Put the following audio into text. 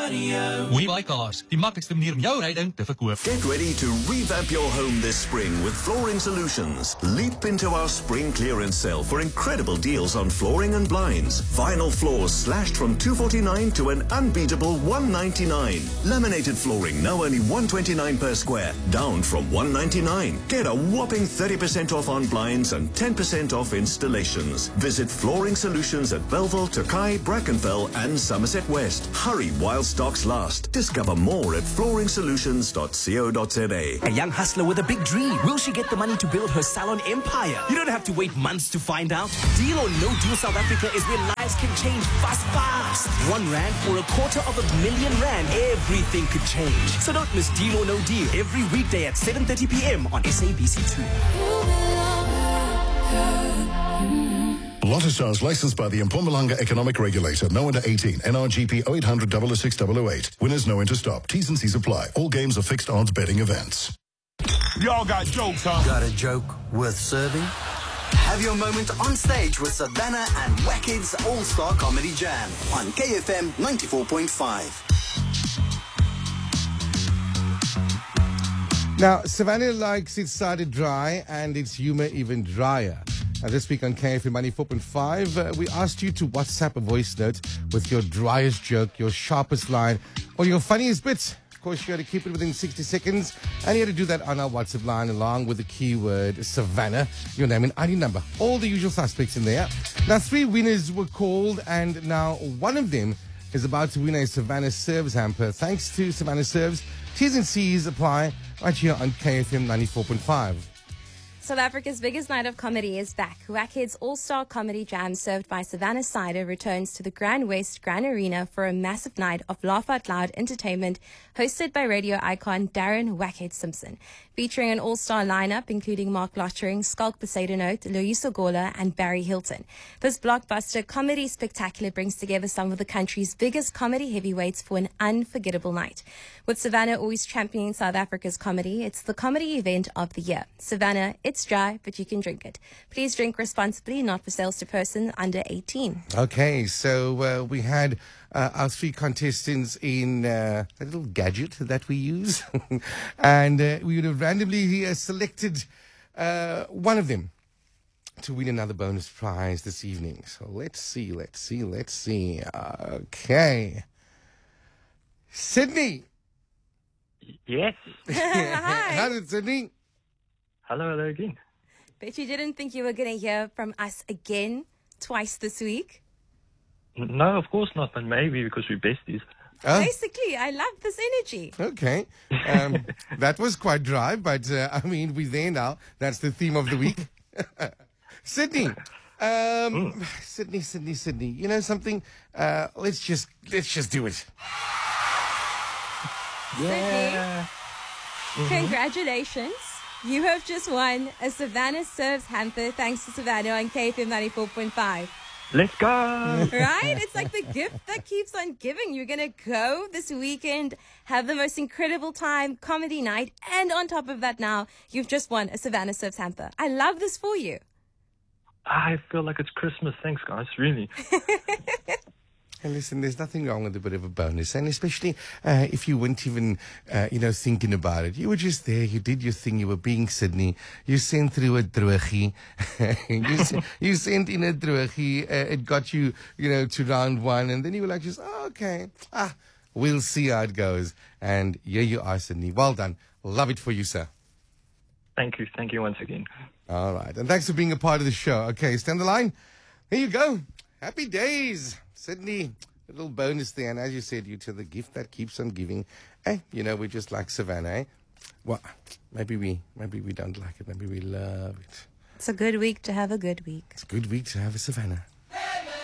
We Buy Cars, die maklikste manier om jou ryding te verkoop. Get ready to revamp your home this spring with Flooring Solutions. Leap into our spring clearance sale for incredible deals on flooring and blinds. Vinyl floors slashed from $249 to an unbeatable $199. Laminated flooring now only $129 per square, down from $199. Get a whopping 30% off on blinds and 10% off installations. Visit Flooring Solutions at Belleville, Tokai, Brackenfell and Somerset West. Hurry while stocks last. Discover more at flooringsolutions.co.za. A young hustler with a big dream. Will she get the money to build her salon empire? You don't have to wait months to find out. Deal or No Deal South Africa is where lives can change fast. R1 or R250,000, everything could change. So don't miss Deal or No Deal every weekday at 7:30 p.m. on SABC2. Lotto Stars licensed by the Mpumalanga Economic Regulator. No under 18. NRGP 0800 006 008. Winners no enter stop. T's and C's apply. All games are fixed odds betting events. Y'all got jokes, huh? Got a joke worth serving? Have your moment on stage with Savannah and Wackhead's All-Star Comedy Jam on KFM 94.5. Now, Savannah likes its cider dry and its humor even drier. This week on KFM 94.5, we asked you to WhatsApp a voice note with your driest joke, your sharpest line, or your funniest bits. Of course, you had to keep it within 60 seconds, and you had to do that on our WhatsApp line along with the keyword Savannah, your name and ID number. All the usual suspects in there. Now, 3 winners were called, and now one of them is about to win a Savannah Serves hamper. Thanks to Savannah Serves, T's and C's apply right here on KFM 94.5. South Africa's biggest night of comedy is back. Wackhead's All-Star Comedy Jam, served by Savannah Cider, returns to the Grand West Grand Arena for a massive night of laugh-out-loud entertainment hosted by radio icon Darren Wackhead Simpson. Featuring an all-star lineup including Mark Lottering, Skalk Besaidenote, Loyiso Gola and Barry Hilton. This blockbuster comedy spectacular brings together some of the country's biggest comedy heavyweights for an unforgettable night. With Savannah always championing South Africa's comedy, it's the comedy event of the year. Savannah, it's dry, but you can drink it. Please drink responsibly, not for sales to persons under 18. Okay, so we had our 3 contestants in a little gadget that we use. And we would have randomly selected one of them to win another bonus prize this evening. So let's see. Okay. Sydney. Yes. Hi, Sydney. Hello again. Bet you didn't think you were going to hear from us again twice this week. No, of course not, but maybe because we're besties. Oh. Basically, I love this energy. Okay. That was quite dry, but I mean, we're there now. That's the theme of the week. Sydney. Sydney. You know something? Let's just do it. Yeah. Congratulations. You have just won a Savannah Serves hamper thanks to Savannah on KFM 94.5. Let's go. Right? It's like the gift that keeps on giving. You're going to go this weekend, have the most incredible time, comedy night, and on top of that now, you've just won a Savannah Serves hamper. I love this for you. I feel like it's Christmas. Thanks, guys. Really. And listen, there's nothing wrong with a bit of a bonus, and especially if you weren't even, thinking about it. You were just there, you did your thing, you were being Sydney, you sent through a drogie, you sent in a drogie, it got you, to round 1, and then you were like, okay, we'll see how it goes. And here you are, Sydney. Well done. Love it for you, sir. Thank you once again. All right, and thanks for being a part of the show. Okay, stand the line. Here you go. Happy days. Sydney, a little bonus there, and as you said, you to the gift that keeps on giving. We're just like Savannah, Well, maybe we don't like it, maybe we love it. It's a good week to have a good week. It's a good week to have a Savannah.